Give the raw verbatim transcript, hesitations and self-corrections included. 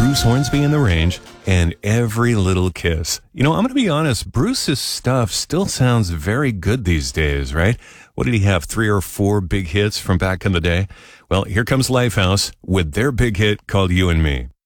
Bruce Hornsby and the Range, and Every Little Kiss. You know, I'm going to be honest, Bruce's stuff still sounds very good these days, right? What did he have, three or four big hits from back in the day? Well, here comes Lifehouse with their big hit called You and Me.